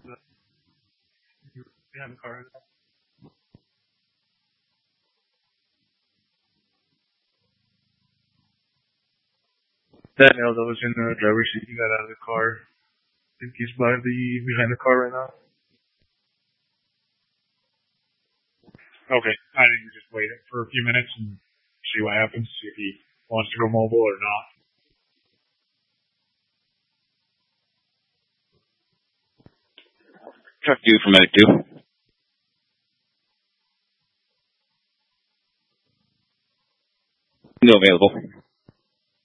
But you behind the car. That male that was in the driver's seat, he got out of the car. I think he's by behind the car right now. Okay. I think we just wait for a few minutes and see what happens, see if he wants to go mobile or not. Truck due for medic 2. No available.